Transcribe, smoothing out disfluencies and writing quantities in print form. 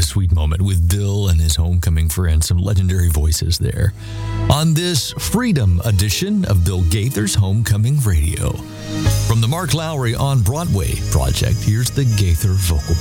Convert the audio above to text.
sweet moment with Bill and his homecoming friends, some legendary voices there. On this Freedom edition of Bill Gaither's Homecoming Radio. From the Mark Lowry on Broadway project, here's the Gaither Vocal